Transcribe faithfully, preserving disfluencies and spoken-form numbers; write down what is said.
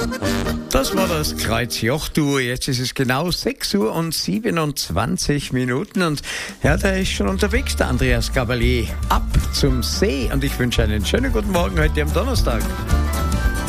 Das war das Kreuz-Joch-Duo. Jetzt ist es genau sechs Uhr und siebenundzwanzig Minuten. Und ja, da ist schon unterwegs der Andreas Gabalier ab zum See. Und ich wünsche einen schönen guten Morgen heute am Donnerstag.